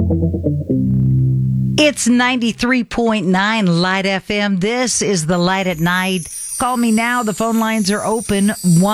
It's 93.9 Light FM. This is the Light at Night. Call me now. The phone lines are open.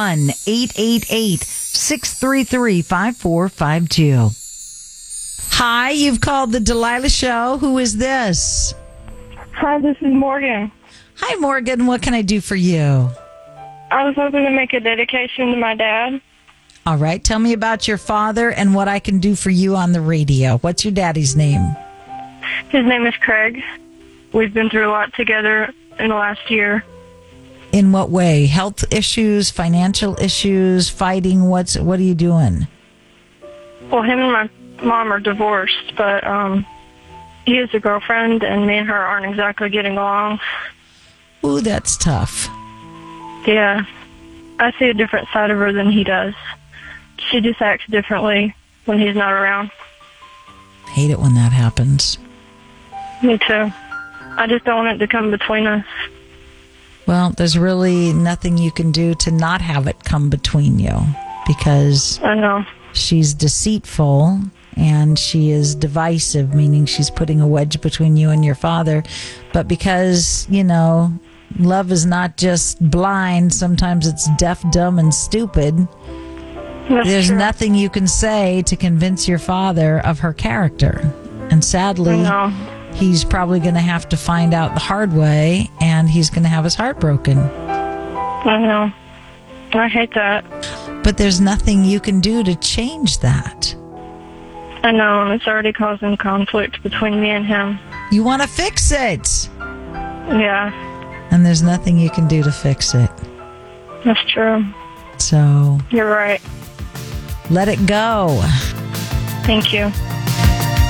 1-888-633-5452. Hi, you've called the Delilah Show. Who is this? Hi, this is Morgan. Hi, Morgan. What can I do for you? I was hoping to make a dedication to my dad. All right. Tell me about your father and what I can do for you on the radio. What's your daddy's name? His name is Craig. We've been through a lot together in the last year. In what way? Health issues, financial issues, fighting? What are you doing? Well, him and my mom are divorced, but he has a girlfriend, and me and her aren't exactly getting along. Ooh, that's tough. Yeah. I see a different side of her than he does. She just acts differently when he's not around. Hate it when that happens. Me too. I just don't want it to come between us. Well, there's really nothing you can do to not have it come between you, because I know she's deceitful and she is divisive, meaning she's putting a wedge between you and your father. But because, love is not just blind, sometimes it's deaf, dumb, and stupid. There's nothing you can say to convince your father of her character. And sadly, he's probably going to have to find out the hard way, and he's going to have his heart broken. I know. I hate that. But there's nothing you can do to change that. I know, and it's already causing conflict between me and him. You want to fix it. Yeah. And there's nothing you can do to fix it. That's true. So. You're right. Let it go. Thank you.